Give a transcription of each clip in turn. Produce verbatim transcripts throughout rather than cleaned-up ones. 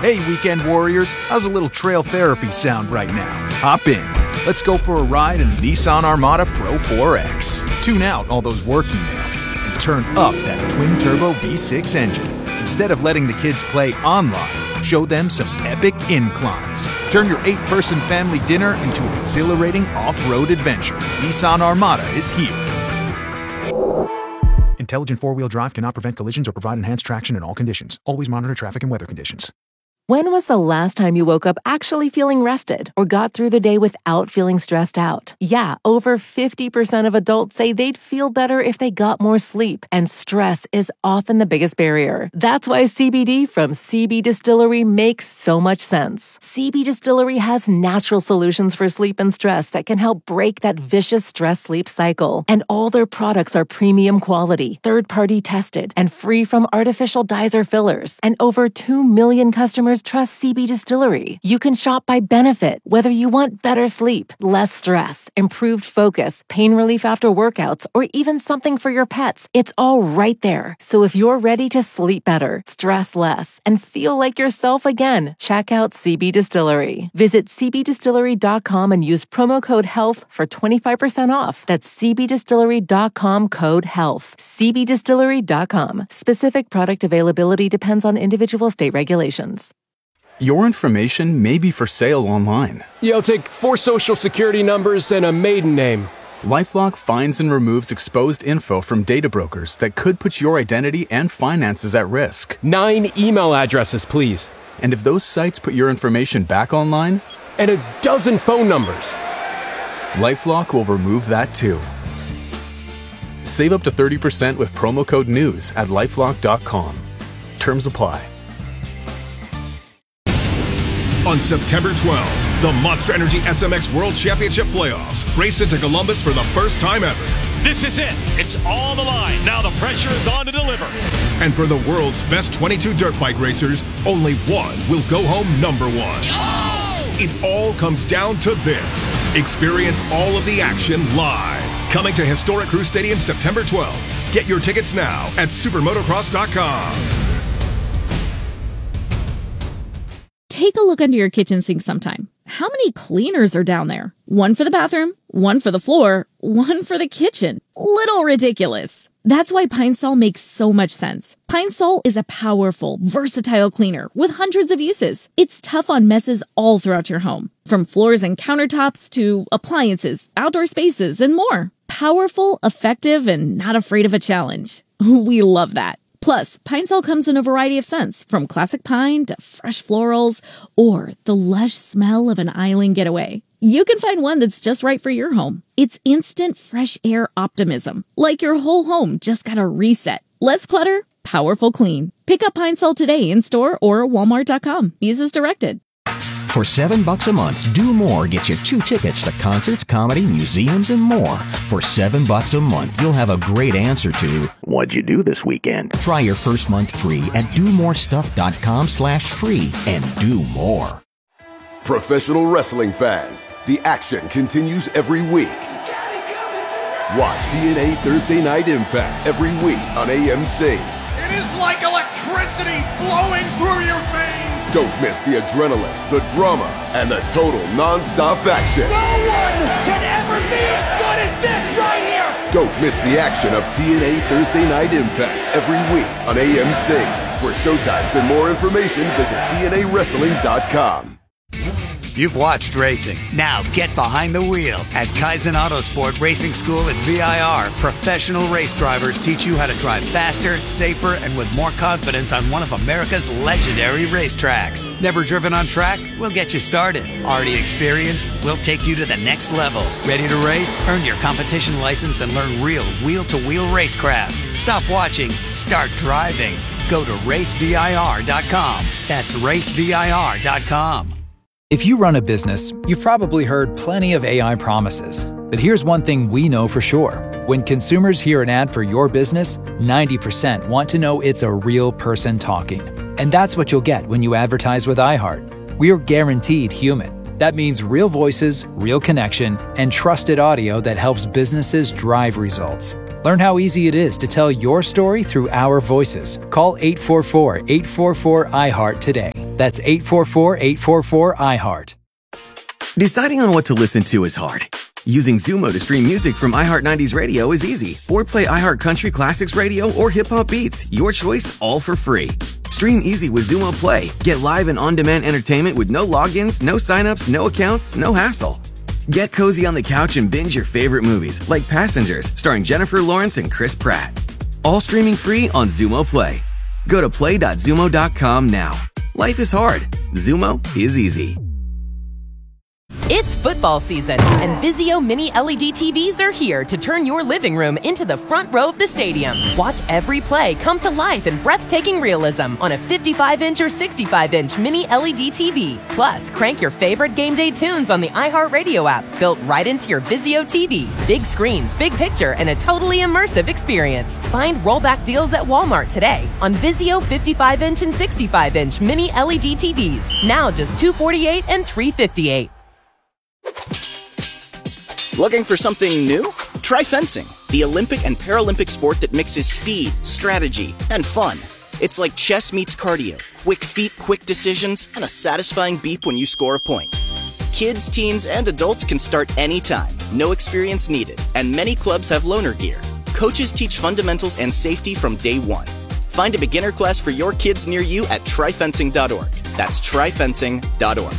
Hey, weekend warriors, how's a little trail therapy sound right now? Hop in. Let's go for a ride in the Nissan Armada Pro four X. Tune out all those work emails and turn up that twin-turbo V six engine. Instead of letting the kids play online, show them some epic inclines. Turn your eight-person family dinner into an exhilarating off-road adventure. Nissan Armada is here. Intelligent four-wheel drive cannot prevent collisions or provide enhanced traction in all conditions. Always monitor traffic and weather conditions. When was the last time you woke up actually feeling rested or got through the day without feeling stressed out? Yeah, over fifty percent of adults say they'd feel better if they got more sleep, and stress is often the biggest barrier. That's why C B D from C B Distillery makes so much sense. C B Distillery has natural solutions for sleep and stress that can help break that vicious stress-sleep cycle. And all their products are premium quality, third-party tested, and free from artificial dyes or fillers. And over two million customers trust C B Distillery. You can shop by benefit, whether you want better sleep, less stress, improved focus, pain relief after workouts, or even something for your pets. It's all right there. So if you're ready to sleep better, stress less, and feel like yourself again, check out C B Distillery. Visit c b distillery dot com and use promo code HEALTH for twenty-five percent off. That's c b distillery dot com code HEALTH. c b distillery dot com. Specific product availability depends on individual state regulations. Your information may be for sale online. Yeah, I'll take four social security numbers and a maiden name. LifeLock finds and removes exposed info from data brokers that could put your identity and finances at risk. Nine email addresses, please. And if those sites put your information back online? And a dozen phone numbers. LifeLock will remove that too. Save up to thirty percent with promo code NEWS at lifelock dot com. Terms apply. On September twelfth, the Monster Energy S M X World Championship Playoffs race into Columbus for the first time ever. This is it. It's on the line. Now the pressure is on to deliver. And for the world's best twenty-two dirt bike racers, only one will go home number one. Oh! It all comes down to this. Experience all of the action live. Coming to historic Crew Stadium September twelfth. Get your tickets now at supermotocross dot com. Take a look under your kitchen sink sometime. How many cleaners are down there? One for the bathroom, one for the floor, one for the kitchen. Little ridiculous. That's why Pine Sol makes so much sense. Pine Sol is a powerful, versatile cleaner with hundreds of uses. It's tough on messes all throughout your home, from floors and countertops to appliances, outdoor spaces, and more. Powerful, effective, and not afraid of a challenge. We love that. Plus, Pine Sol comes in a variety of scents, from classic pine to fresh florals, or the lush smell of an island getaway. You can find one that's just right for your home. It's instant fresh air optimism, like your whole home just got a reset. Less clutter, powerful clean. Pick up Pine Sol today in store or walmart dot com. Use as directed. For seven bucks a month, Do More gets you two tickets to concerts, comedy, museums, and more. For seven bucks a month, you'll have a great answer to, what'd you do this weekend? Try your first month free at do more stuff dot com slash free and do more. Professional wrestling fans, the action continues every week. Watch T N A Thursday Night Impact every week on A M C. It is like electricity flowing through your veins. Don't miss the adrenaline, the drama, and the total non-stop action. No one can ever be as good as this right here. Don't miss the action of T N A Thursday Night Impact every week on A M C. For showtimes and more information, visit T N A wrestling dot com. You've watched racing. Now get behind the wheel. At Kaizen Autosport Racing School at V I R, professional race drivers teach you how to drive faster, safer, and with more confidence on one of America's legendary racetracks. Never driven on track? We'll get you started. Already experienced? We'll take you to the next level. Ready to race? Earn your competition license and learn real wheel-to-wheel racecraft. Stop watching. Start driving. Go to race V I R dot com. That's race V I R dot com. If you run a business, you've probably heard plenty of A I promises. But here's one thing we know for sure. When consumers hear an ad for your business, ninety percent want to know it's a real person talking. And that's what you'll get when you advertise with iHeart. We're guaranteed human. That means real voices, real connection, and trusted audio that helps businesses drive results. Learn how easy it is to tell your story through our voices. Call eight four four, eight four four, I heart today. That's eight four four, eight four four, I heart. Deciding on what to listen to is hard. Using Zumo to stream music from iHeart nineties Radio is easy. Or play iHeart Country Classics Radio or Hip Hop Beats. Your choice, all for free. Stream easy with Zumo Play. Get live and on-demand entertainment with no logins, no signups, no accounts, no hassle. Get cozy on the couch and binge your favorite movies, like Passengers, starring Jennifer Lawrence and Chris Pratt. All streaming free on Zumo Play. Go to play dot zumo dot com now. Life is hard. Zumo is easy. It's football season, and Vizio Mini L E D T Vs are here to turn your living room into the front row of the stadium. Watch every play come to life in breathtaking realism on a fifty-five inch or sixty-five inch Mini L E D T V. Plus, crank your favorite game day tunes on the iHeartRadio app, built right into your Vizio T V. Big screens, big picture, and a totally immersive experience. Find rollback deals at Walmart today on Vizio fifty-five inch and sixty-five inch Mini L E D T Vs. Now just two hundred forty-eight dollars and three hundred fifty-eight dollars. Looking for something new? Try fencing, the Olympic and Paralympic sport that mixes speed, strategy, and fun. It's like chess meets cardio. Quick feet, quick decisions, and a satisfying beep when you score a point. Kids, teens, and adults can start anytime. No experience needed. And many clubs have loaner gear. Coaches teach fundamentals and safety from day one. Find a beginner class for your kids near you at try fencing dot org. That's try fencing dot org.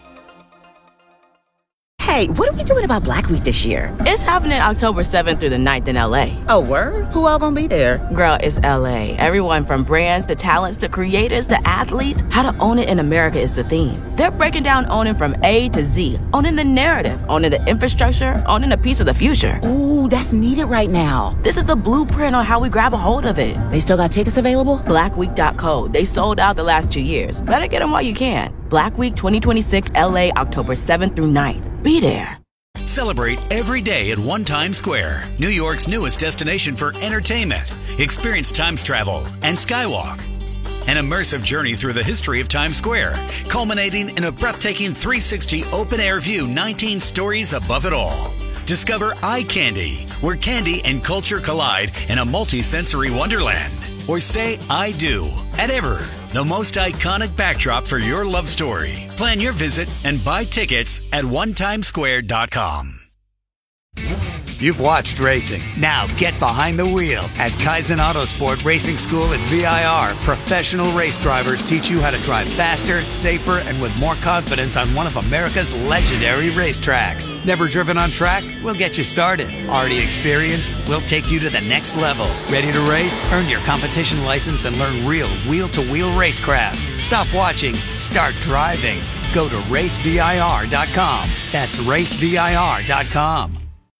Hey, what are we doing about Black Week this year? It's happening October seventh through the ninth in L A. Oh, word? Who all gonna be there? Girl, it's L A. Everyone from brands to talents to creators to athletes. How to own it in America is the theme. They're breaking down owning from A to Z. Owning the narrative, owning the infrastructure, owning a piece of the future. Ooh, that's needed right now. This is the blueprint on how we grab a hold of it. They still got tickets available? black week dot co. They sold out the last two years. Better get them while you can. Black Week twenty twenty-six L A, October seventh through ninth. Be there. Celebrate every day at One Times Square, New York's newest destination for entertainment. Experience Times Travel and Skywalk. An immersive journey through the history of Times Square, culminating in a breathtaking three sixty open-air view, nineteen stories above it all. Discover Eye Candy, where candy and culture collide in a multi-sensory wonderland. Or say I do at Ever, the most iconic backdrop for your love story. Plan your visit and buy tickets at one times square dot com. You've watched racing. Now get behind the wheel. At Kaizen Autosport Racing School at V I R, professional race drivers teach you how to drive faster, safer, and with more confidence on one of America's legendary racetracks. Never driven on track? We'll get you started. Already experienced? We'll take you to the next level. Ready to race? Earn your competition license and learn real wheel-to-wheel racecraft. Stop watching. Start driving. Go to race V I R dot com. That's race V I R dot com.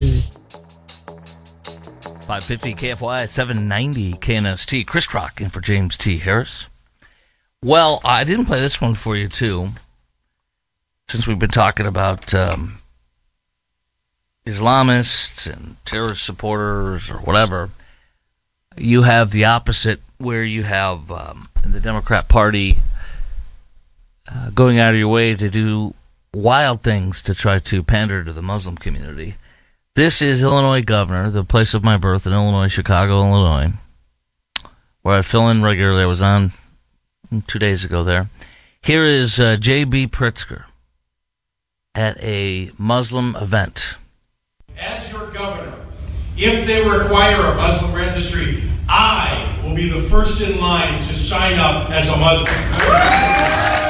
five fifty K F Y, seven ninety K N S T. Chris Crock in for James T. Harris. Well, I didn't play this one for you, too, since we've been talking about um, Islamists and terrorist supporters or whatever. You have the opposite, where you have um, in the Democrat Party uh, going out of your way to do wild things to try to pander to the Muslim community. This is Illinois governor, the place of my birth in Illinois, Chicago, Illinois, where I fill in regularly. I was on two days ago there. Here is uh, J B. Pritzker at a Muslim event. As your governor, if they require a Muslim registry, I will be the first in line to sign up as a Muslim.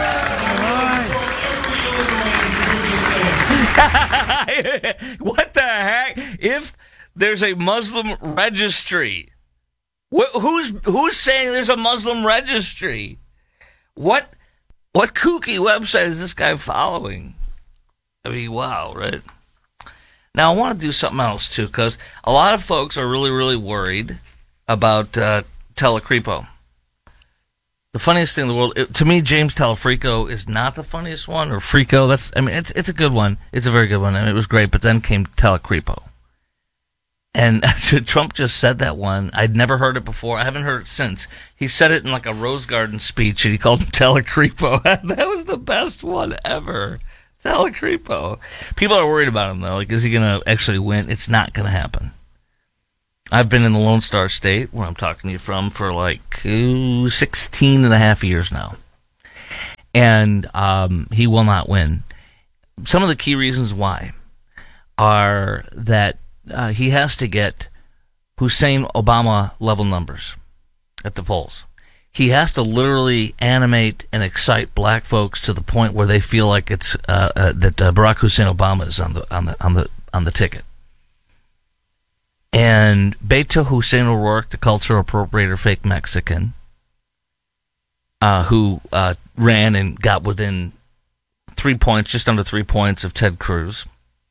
What the heck? If there's a Muslim registry, wh- who's who's saying there's a Muslim registry? What what kooky website is this guy following? I mean, wow, right? Now I want to do something else too, because a lot of folks are really, really worried about uh, Telecreepo. The funniest thing in the world, it, to me, James Telefrico is not the funniest one, or Frico. That's, I mean, it's it's a good one. It's a very good one, and it was great. But then came Telecreepo, and Trump just said that one. I'd never heard it before. I haven't heard it since. He said it in like a Rose Garden speech, and he called him Telecreepo. That was the best one ever. Telecreepo. People are worried about him though. Like, is he going to actually win? It's not going to happen. I've been in the Lone Star State, where I'm talking to you from, for like ooh, sixteen and a half years now. and um, he will not win. Some of the key reasons why are that uh, he has to get Hussein Obama level numbers at the polls. He has to literally animate and excite black folks to the point where they feel like it's uh, uh, that uh, Barack Hussein Obama is on the on the on the on the ticket. And Beto Hussein O'Rourke, the cultural appropriator, fake Mexican, uh, who uh, ran and got within three points, just under three points of Ted Cruz.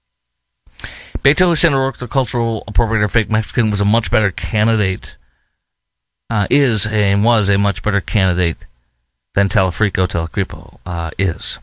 Beto Hussein O'Rourke, the cultural appropriator, fake Mexican, was a much better candidate. Uh, is and was a much better candidate than Telefrico Telecripo uh, is.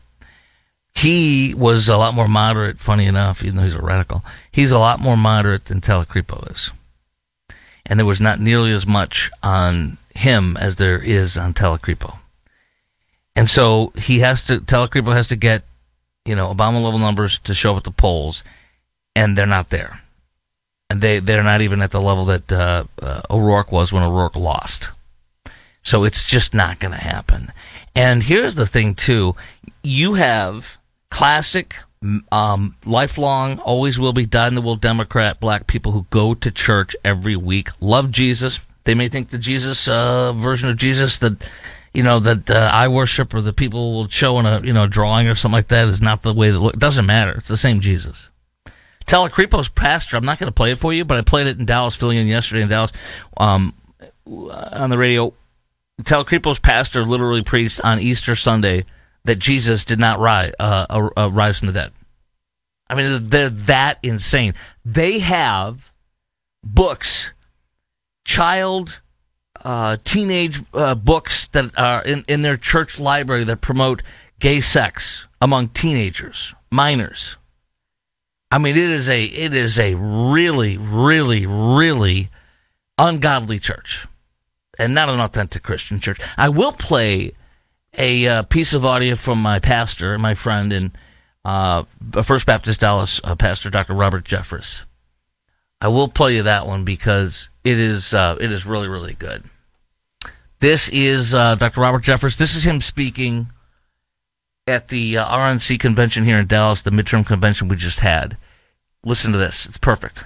He was a lot more moderate, funny enough, even though he's a radical. He's a lot more moderate than Telecripo is. And there was not nearly as much on him as there is on Telecripo. And so he has to, Telecripo has to get, you know, Obama-level numbers to show up at the polls, and they're not there. And they, they're not even at the level that uh, uh, O'Rourke was when O'Rourke lost. So it's just not going to happen. And here's the thing, too. You have classic, um, lifelong, always will be, dyed in the wool Democrat black people who go to church every week, love Jesus. They may think the Jesus uh, version of Jesus that, you know, that uh, I worship or the people will show in a, you know, drawing or something like that is not the way that look. It doesn't matter. It's the same Jesus. Telecripo's pastor, I'm not going to play it for you, but I played it in Dallas, filling in yesterday in Dallas um, on the radio. Telecripo's pastor literally preached on Easter Sunday that Jesus did not rise, uh, uh, rise from the dead. I mean, they're that insane. They have books, child, uh, teenage uh, books that are in, in their church library that promote gay sex among teenagers, minors. I mean, it is a it is a really, really, really ungodly church, and not an authentic Christian church. I will play a uh, piece of audio from my pastor, my friend, and uh, First Baptist Dallas uh, pastor, Doctor Robert Jeffress. I will play you that one because it is uh, it is really, really good. This is uh, Doctor Robert Jeffress. This is him speaking at the uh, R N C convention here in Dallas, the midterm convention we just had. Listen to this. It's perfect.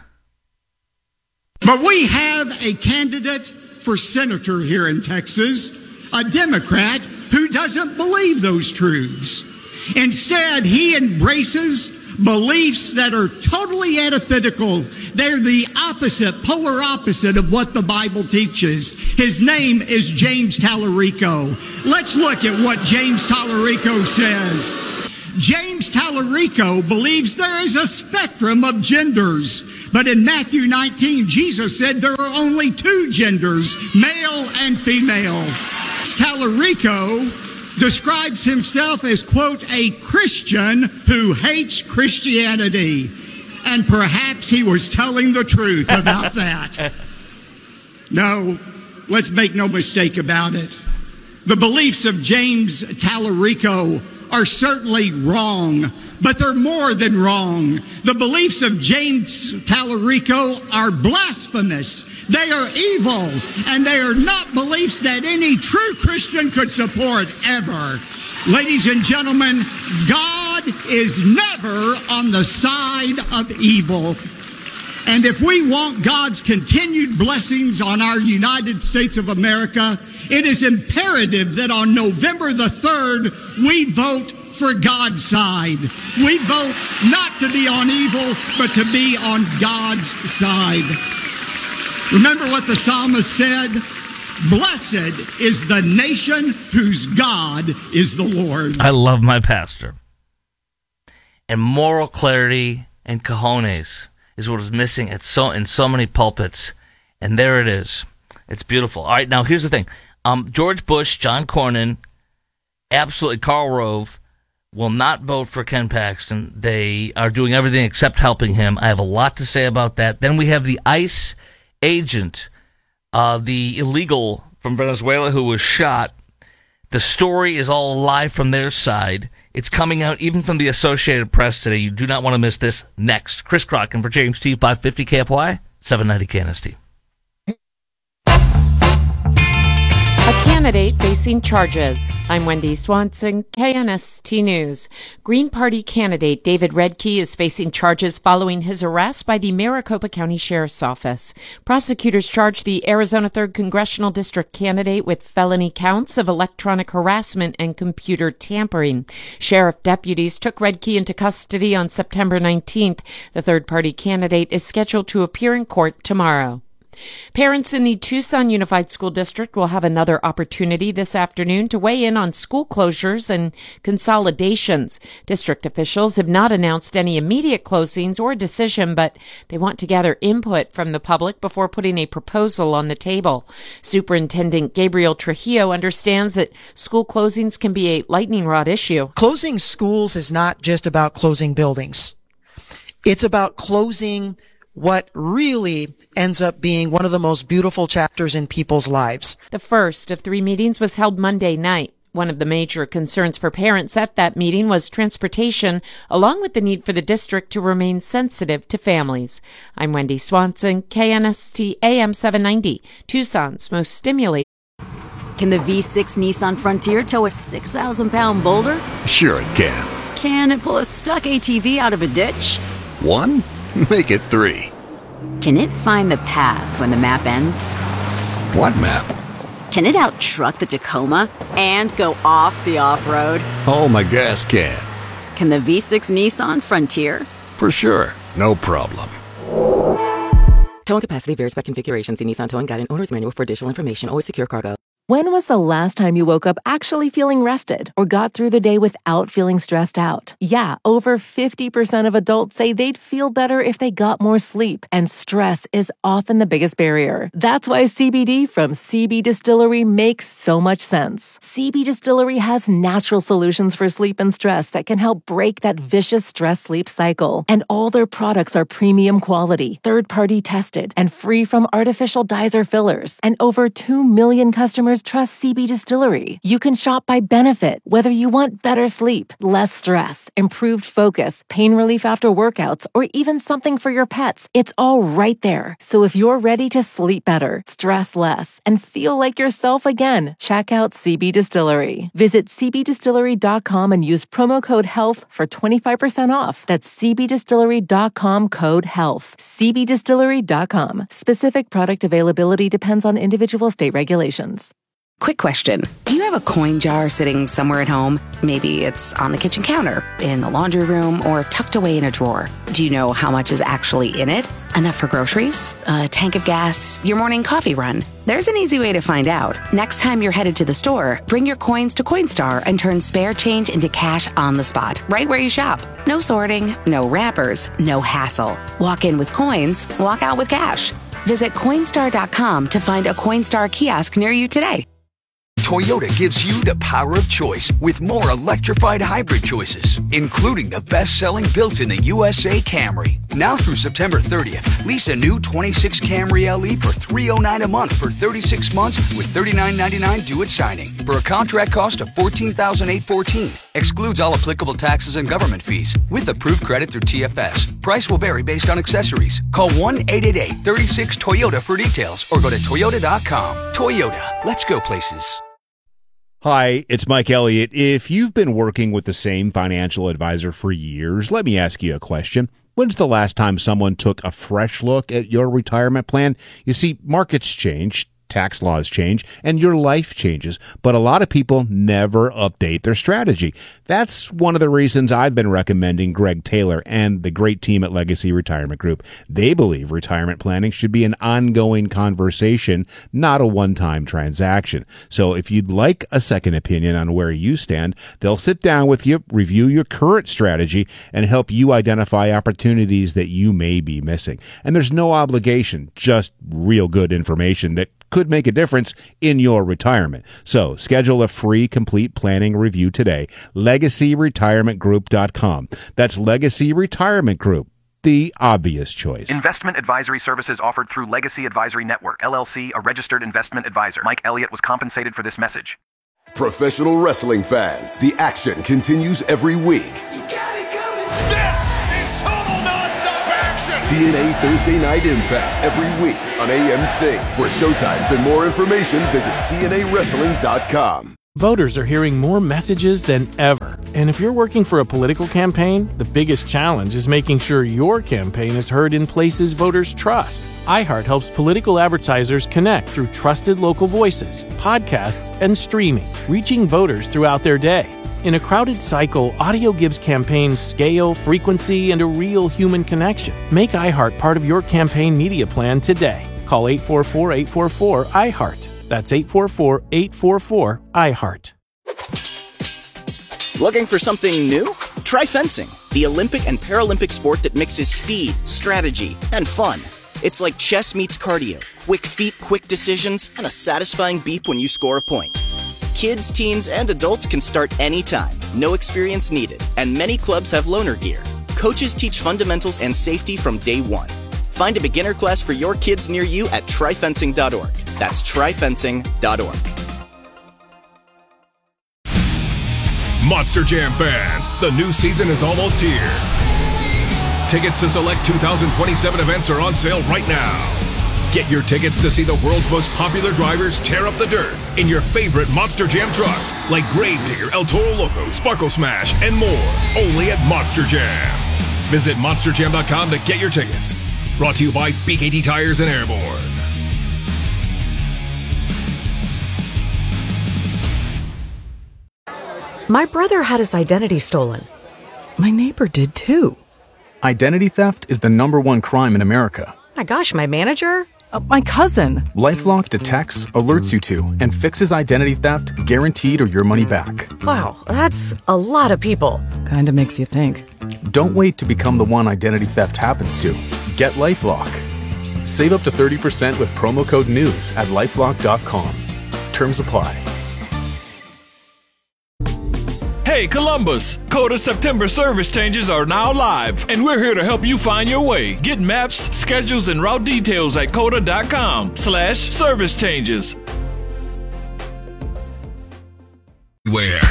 But we have a candidate for senator here in Texas, a Democrat who doesn't believe those truths. Instead, he embraces beliefs that are totally antithetical. They're the opposite, polar opposite of what the Bible teaches. His name is James Tallarico. Let's look at what James Tallarico says. James Tallarico believes there is a spectrum of genders. But in Matthew nineteen, Jesus said there are only two genders, male and female. Tallarico describes himself as, quote, a Christian who hates Christianity. And perhaps he was telling the truth about that. No, let's make no mistake about it. The beliefs of James Tallarico are certainly wrong, but they're more than wrong. The beliefs of James Tallarico are blasphemous. They are evil, and they are not beliefs that any true Christian could support ever. Ladies and gentlemen, God is never on the side of evil. And if we want God's continued blessings on our United States of America, it is imperative that on November the third, we vote for God's side. We vote not to be on evil, but to be on God's side. Remember what the psalmist said? Blessed is the nation whose God is the Lord. I love my pastor. And moral clarity and cojones is what is missing at so in so many pulpits. And there it is. It's beautiful. All right, now here's the thing. Um, George Bush, John Cornyn, absolutely Karl Rove will not vote for Ken Paxton. They are doing everything except helping him. I have a lot to say about that. Then we have the ICE agent, uh, the illegal from Venezuela who was shot. The story is all live from their side. It's coming out even from the Associated Press today. You do not want to miss this. Next, Chris Crocken for James T, five fifty K F Y, seven ninety K N S T. A candidate facing charges. I'm Wendy Swanson, K N S T News. Green Party candidate David Redke is facing charges following his arrest by the Maricopa County Sheriff's Office. Prosecutors charged the Arizona third Congressional District candidate with felony counts of electronic harassment and computer tampering. Sheriff deputies took Redke into custody on September nineteenth. The third party candidate is scheduled to appear in court tomorrow. Parents in the Tucson Unified School District will have another opportunity this afternoon to weigh in on school closures and consolidations. District officials have not announced any immediate closings or decision, but they want to gather input from the public before putting a proposal on the table. Superintendent Gabriel Trujillo understands that school closings can be a lightning rod issue. Closing schools is not just about closing buildings. It's about closing what really ends up being one of the most beautiful chapters in people's lives. The first of three meetings was held Monday night. One of the major concerns for parents at that meeting was transportation, along with the need for the district to remain sensitive to families. I'm Wendy Swanson, K N S T A M seven ninety, Tucson's most stimulating. Can the V six Nissan Frontier tow a six thousand pound boulder? Sure it can. Can it pull a stuck A T V out of a ditch? One? Make it three. Can it find the path when the map ends? What map? Can it out-truck the Tacoma and go off the off-road? Oh, my gas can. Can the V six Nissan Frontier? For sure. No problem. Towing capacity varies by configuration. See Nissan Towing Guide and Owner's Manual for additional information. Always secure cargo. When was the last time you woke up actually feeling rested or got through the day without feeling stressed out? Yeah, over fifty percent of adults say they'd feel better if they got more sleep, and stress is often the biggest barrier. That's why C B D from C B Distillery makes so much sense. C B Distillery has natural solutions for sleep and stress that can help break that vicious stress-sleep cycle. And all their products are premium quality, third-party tested, and free from artificial dyes or fillers. And over two million customers trust C B Distillery. You can shop by benefit, whether you want better sleep, less stress, improved focus, pain relief after workouts, or even something for your pets. It's all right there. So if you're ready to sleep better, stress less, and feel like yourself again, check out C B Distillery. Visit c b distillery dot com and use promo code HEALTH for twenty-five percent off. That's c b distillery dot com code HEALTH. c b distillery dot com. Specific product availability depends on individual state regulations. Quick question. Do you have a coin jar sitting somewhere at home? Maybe it's on the kitchen counter, in the laundry room, or tucked away in a drawer. Do you know how much is actually in it? Enough for groceries? A tank of gas? Your morning coffee run? There's an easy way to find out. Next time you're headed to the store, bring your coins to Coinstar and turn spare change into cash on the spot, right where you shop. No sorting, no wrappers, no hassle. Walk in with coins, walk out with cash. Visit Coinstar dot com to find a Coinstar kiosk near you today. Toyota gives you the power of choice with more electrified hybrid choices, including the best-selling built-in-the U S A Camry. Now through September thirtieth, lease a new twenty-six Camry L E for three hundred nine dollars a month for thirty-six months with thirty-nine ninety-nine due at signing for a contract cost of fourteen thousand eight hundred fourteen dollars. Excludes all applicable taxes and government fees with approved credit through T F S. Price will vary based on accessories. Call one eight eight eight, three six, Toyota for details or go to toyota dot com. Toyota, let's go places. Hi, it's Mike Elliott. If you've been working with the same financial advisor for years, let me ask you a question. When's the last time someone took a fresh look at your retirement plan? You see, markets change, tax laws change, and your life changes, but a lot of people never update their strategy. That's one of the reasons I've been recommending Greg Taylor and the great team at Legacy Retirement Group. They believe retirement planning should be an ongoing conversation, not a one-time transaction. So if you'd like a second opinion on where you stand, they'll sit down with you, review your current strategy, and help you identify opportunities that you may be missing. And there's no obligation, just real good information that could make a difference in your retirement. So schedule a free complete planning review today. legacy retirement group dot com. That's Legacy Retirement Group, the obvious choice. Investment advisory services offered through Legacy Advisory Network, L L C, a registered investment advisor. Mike Elliott was compensated for this message. Professional wrestling fans, the action continues every week. This is total nonstop action. T N A Thursday Night Impact every week on A M C. For showtimes and more information, visit T N A wrestling dot com. Voters are hearing more messages than ever. And if you're working for a political campaign, the biggest challenge is making sure your campaign is heard in places voters trust. iHeart helps political advertisers connect through trusted local voices, podcasts, and streaming, reaching voters throughout their day. In a crowded cycle, audio gives campaigns scale, frequency, and a real human connection. Make iHeart part of your campaign media plan today. Call eight four four, eight four four, iHeart. That's eight four four, eight four four, iHeart. Looking for something new? Try fencing, the Olympic and Paralympic sport that mixes speed, strategy, and fun. It's like chess meets cardio, quick feet, quick decisions, and a satisfying beep when you score a point. Kids, teens, and adults can start anytime, no experience needed, and many clubs have loaner gear. Coaches teach fundamentals and safety from day one. Find a beginner class for your kids near you at try fencing dot org. That's try fencing dot org. Monster Jam fans, the new season is almost here. Tickets to select two thousand twenty-seven events are on sale right now. Get your tickets to see the world's most popular drivers tear up the dirt in your favorite Monster Jam trucks like Gravedigger, El Toro Loco, Sparkle Smash, and more, only at Monster Jam. Visit monster jam dot com to get your tickets. Brought to you by B K T Tires and Airborne. My brother had his identity stolen. My neighbor did too. Identity theft is the number one crime in America. My gosh, my manager? Uh, my cousin. LifeLock detects, alerts you to, and fixes identity theft guaranteed or your money back. Wow, that's a lot of people. Kinda makes you think. Don't wait to become the one identity theft happens to. Get LifeLock. Save up to thirty percent with promo code NEWS at lifelock dot com. Terms apply. Hey Columbus, Coda September service changes are now live, and we're here to help you find your way. Get maps, schedules, and route details at coda dot com slash service changes. Where?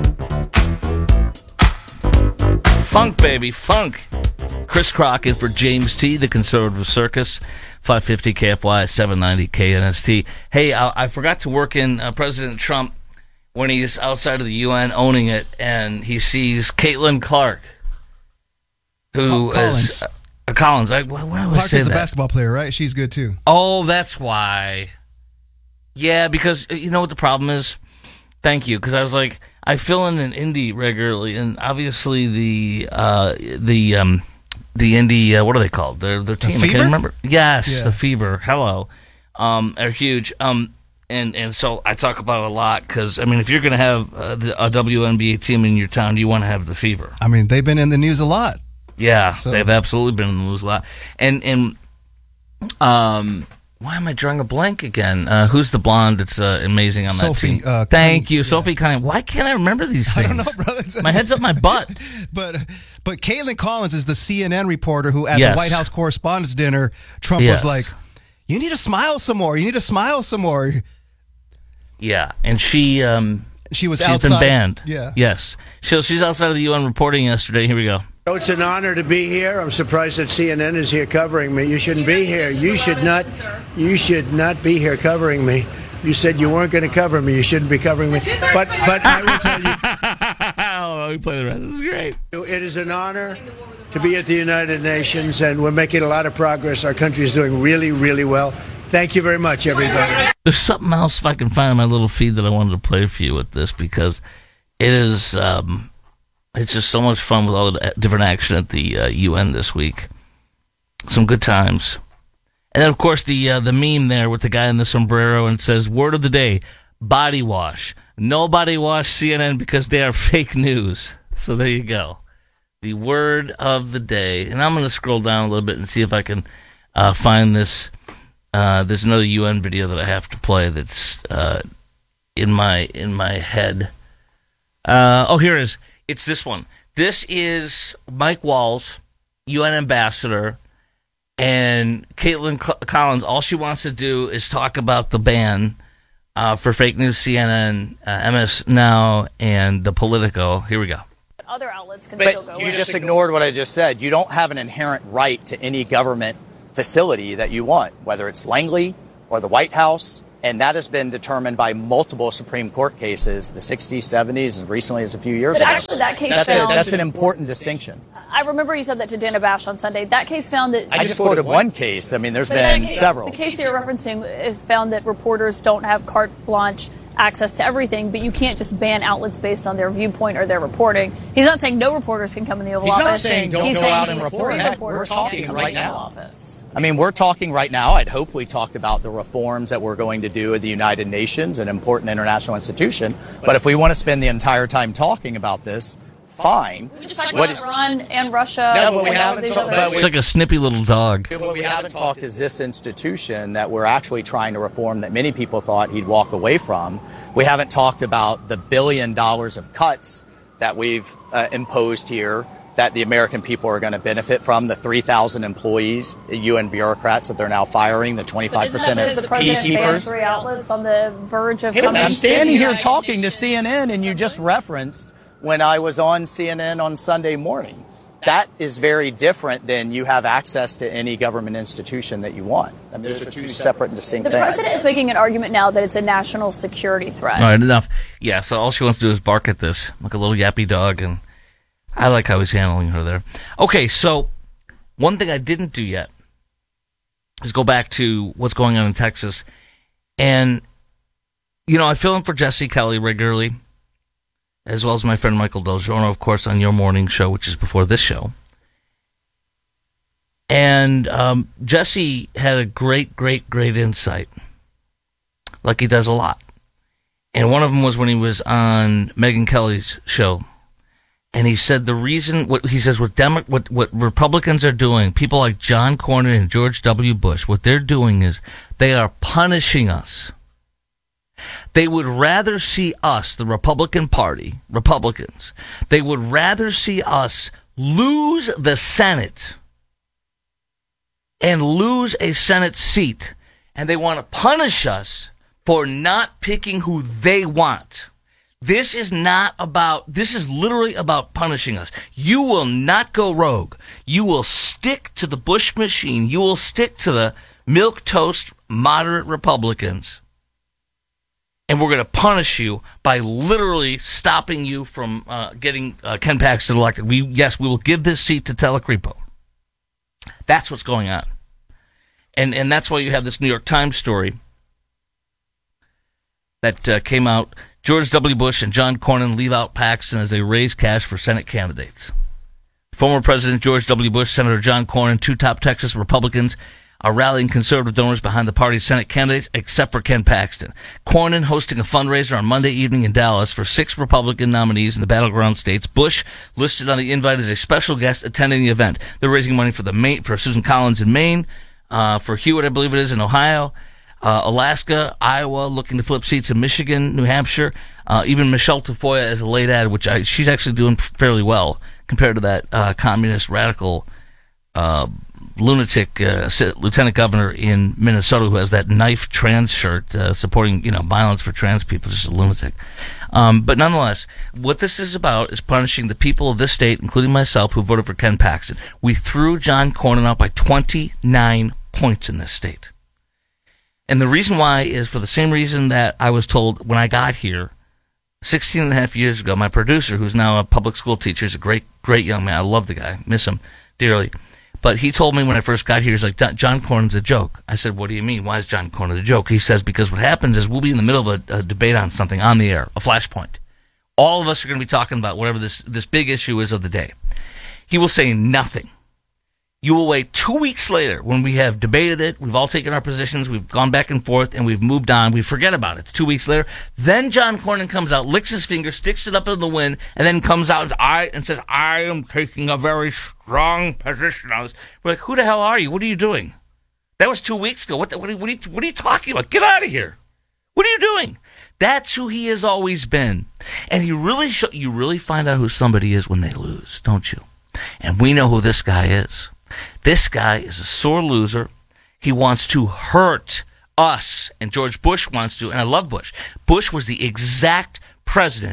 Funk, baby, funk. Chris Crock in for James T., the Conservative Circus, five fifty K F Y, seven ninety K N S T. Hey, I, I forgot to work in uh, President Trump when he's outside of the U N owning it, and he sees Caitlin Clark, who oh, Collins. is uh, Collins. I, why, why would Clark I say is that? a basketball player, right? She's good too. Oh, that's why. Yeah, because you know what the problem is? Thank you, because I was like, I fill in an indie regularly, and obviously the uh, the um, the indie uh, what are they called? Their their team. The I can't remember. Yes, yeah. the Fever. Hello, um, are huge. Um. And and so I talk about it a lot because, I mean, if you're going to have uh, the, a W N B A team in your town, you want to have the Fever. I mean, they've been in the news a lot. Yeah, so. They've absolutely been in the news a lot. And, and um, why am I drawing a blank again? Uh, who's the blonde that's uh, amazing on Sophie, that team? Uh, Thank Cunning, you, Sophie yeah. Cunningham. Why can't I remember these things? I don't know, brother. My head's up my butt. but but Caitlin Collins is the C N N reporter who, at yes. the White House Correspondents' Dinner, Trump yes. was like, you need to smile some more. You need to smile some more. Yeah, and she um, she was she's outside. been banned. Yeah. Yes. So she's outside of the U N reporting yesterday. Here we go. It's an honor to be here. I'm surprised that C N N is here covering me. You shouldn't be here. You should not. You should not be here covering me. You said you weren't going to cover me. You shouldn't be covering me. But but I will tell you. Oh, let me play the rest. This is great. It is an honor to be at the United Nations, and we're making a lot of progress. Our country is doing really, really well. Thank you very much, everybody. There's something else if I can find in my little feed that I wanted to play for you with this, because it is um, it's just so much fun with all the different action at the uh, U N this week. Some good times. And then, of course, the uh, the meme there with the guy in the sombrero, and it says, word of the day, body wash. Nobody wash C N N because they are fake news. So there you go. The word of the day. And I'm going to scroll down a little bit and see if I can uh, find this. Uh, there's another U N video that I have to play that's uh, in my in my head. Uh, oh, here it is. It's this one. This is Mike Walls, U N ambassador, and Caitlin Collins. All she wants to do is talk about the ban uh, for fake news, C N N, uh, M S Now, and the Politico. Here we go. other outlets can but still go you in. just ignored what I just said. You don't have an inherent right to any government facility that you want, whether it's Langley or the White House. And that has been determined by multiple Supreme Court cases, the sixties, seventies, as recently as a few years But ago. actually that case that's, found- a, that's an important distinction. I remember you said that to Dana Bash on Sunday. That case found that... I just quoted one case. I mean, there's But been that case- several. The case that you're referencing is found that reporters don't have carte blanche access to everything, but you can't just ban outlets based on their viewpoint or their reporting. He's not saying no reporters can come in the Oval He's Office. not saying don't He's go saying out and these report. three Heck, we're reporters talking can't come right in the now. Oval Office. I mean, we're talking right now. I'd hope we talked about the reforms that we're going to do at the United Nations, an important international institution. But if we want to spend the entire time talking about this, fine. We just talked What about is- Iran and Russia. No, and but we all haven't these talked other- about- It's like a snippy little dog. What we haven't talked is this institution that we're actually trying to reform that many people thought he'd walk away from. We haven't talked about the billion dollars of cuts that we've uh, imposed here that the American people are going to benefit from, the three thousand employees, U N bureaucrats that they're now firing, the twenty-five percent Isn't that of because the president banned peacekeepers. three outlets on the verge of Hey, but coming I'm to standing the here United talking to C N N, and you just referenced when I was on C N N on Sunday morning. That is very different than you have access to any government institution that you want. I mean, those are two separate and distinct The things. president is making an argument now that it's a national security threat. All right, enough. Yeah, so all she wants to do is bark at this like a little yappy dog, and I like how he's handling her there. Okay, so one thing I didn't do yet is go back to what's going on in Texas. And, you know, I fill in for Jesse Kelly regularly, as well as my friend Michael Del Giorno, of course, on your morning show, which is before this show. And um, Jesse had a great, great, great insight, like he does a lot. And one of them was when he was on Megyn Kelly's show. And he said the reason, what he says, what, Demo, what what Republicans are doing, people like John Cornyn and George W. Bush, what they're doing is they are punishing us. They would rather see us, the Republican Party, Republicans, they would rather see us lose the Senate and lose a Senate seat. And they want to punish us for not picking who they want. This is not about, this is literally about punishing us. You will not go rogue. You will stick to the Bush machine. You will stick to the milquetoast moderate Republicans. And we're going to punish you by literally stopping you from uh, getting uh, Ken Paxton elected. We, yes, we will give this seat to Telecripo. That's what's going on. And and that's why you have this New York Times story that uh, came out. George W. Bush and John Cornyn leave out Paxton as they raise cash for Senate candidates. Former President George W. Bush, Senator John Cornyn, two top Texas Republicans are rallying conservative donors behind the party's Senate candidates, except for Ken Paxton. Cornyn hosting a fundraiser on Monday evening in Dallas for six Republican nominees in the battleground states. Bush listed on the invite as a special guest attending the event. They're raising money for the Maine, for Susan Collins in Maine, uh, for Hewitt, I believe it is, in Ohio, uh, Alaska, Iowa, looking to flip seats in Michigan, New Hampshire, uh, even Michelle Tafoya as a late ad, which I, she's actually doing fairly well compared to that uh, communist radical uh lunatic uh, lieutenant governor in Minnesota who has that knife trans shirt uh, supporting, you know, violence for trans people, just a lunatic. Um, but nonetheless, what this is about is punishing the people of this state, including myself, who voted for Ken Paxton. We threw John Cornyn out by twenty-nine points in this state. And the reason why is for the same reason that I was told when I got here sixteen and a half years ago. My producer, who's now a public school teacher, is a great, great young man. I love the guy. Miss him dearly. But he told me when I first got here, he's like, John Cornyn's a joke. I said, what do you mean? Why is John Cornyn a joke? He says, because what happens is we'll be in the middle of a, a debate on something on the air, a flashpoint. All of us are going to be talking about whatever this, this big issue is of the day. He will say nothing. You will wait two weeks later when we have debated it, we've all taken our positions, we've gone back and forth, and we've moved on. We forget about it. It's two weeks later. Then John Cornyn comes out, licks his finger, sticks it up in the wind, and then comes out and, I, and says, I am taking a very strong position on this. We're like, who the hell are you? What are you doing? That was two weeks ago. What, the, what, are, what, are, you, what are you talking about? Get out of here. What are you doing? That's who he has always been. And he really sh- you really find out who somebody is when they lose, don't you? And we know who this guy is. This guy is a sore loser. He wants to hurt us, and George Bush wants to, and I love Bush. Bush was the exact president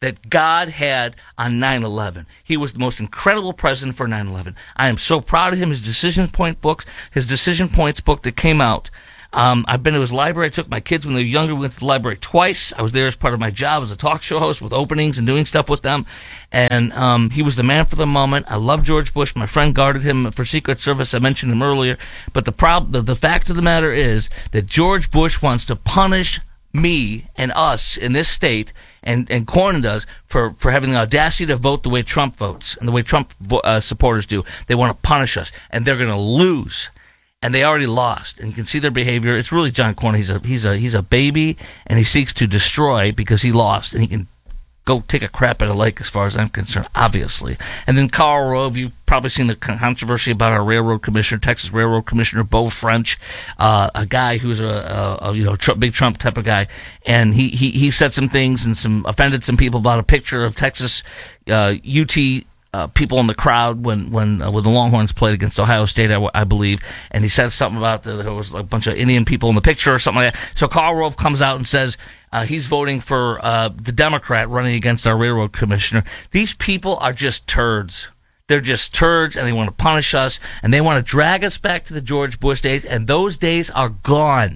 that God had on nine eleven. He was the most incredible president for nine eleven. I am so proud of him. His Decision Point books, his Decision Points book that came out. Um, I've been to his library. I took my kids when they were younger. We went to the library twice. I was there as part of my job as a talk show host with openings and doing stuff with them. And um, he was the man for the moment. I love George Bush. My friend guarded him for Secret Service. I mentioned him earlier. But the, prob- the, the fact of the matter is that George Bush wants to punish me and us in this state, and, and Cornyn does, for, for having the audacity to vote the way Trump votes and the way Trump uh, supporters do. They want to punish us, and they're going to lose. And they already lost, and you can see their behavior. It's really John Cornyn. He's a he's a he's a baby, and he seeks to destroy because he lost, and he can go take a crap at a lake, as far as I'm concerned, obviously. And then Karl Rove, you've probably seen the controversy about our railroad commissioner, Texas Railroad Commissioner Beau French, uh, a guy who's a, a, a you know Trump, big Trump type of guy, and he, he he said some things and some offended some people about a picture of Texas uh, U T. Uh, people in the crowd when when uh, when the Longhorns played against Ohio State, I, I believe, and he said something about the, there was a bunch of Indian people in the picture or something like that. So Karl Rove comes out and says uh, he's voting for uh, the Democrat running against our railroad commissioner. These people are just turds. They're just turds, and they want to punish us, and they want to drag us back to the George Bush days, and those days are gone.